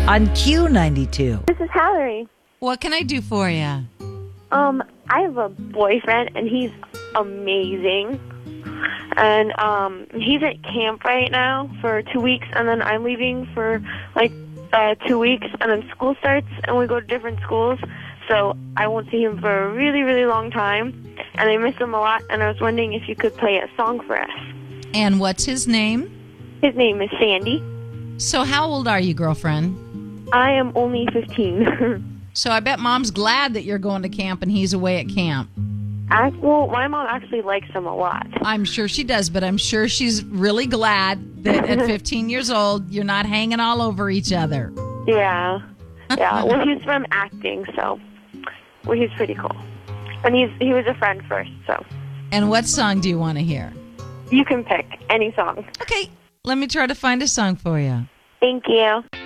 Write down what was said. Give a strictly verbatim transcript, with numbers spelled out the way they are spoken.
on Q ninety-two. This is Hallery. What can I do for you? Um, I have a boyfriend, and he's amazing. And um, he's at camp right now for two weeks, and then I'm leaving for like uh, two weeks, and then school starts, and we go to different schools. So I won't see him for a really, really long time, and I miss him a lot. And I was wondering if you could play a song for us. And what's his name? His name is Sandy. So how old are you, girlfriend? I am only fifteen. So I bet Mom's glad that you're going to camp and he's away at camp. I, well, my mom actually likes him a lot. I'm sure she does, but I'm sure she's really glad that at fifteen years old, you're not hanging all over each other. Yeah. Yeah. Well, he's from acting, so well, he's pretty cool. And he's he was a friend first, so. And what song do you want to hear? You can pick any song. Okay, let me try to find a song for you. Thank you.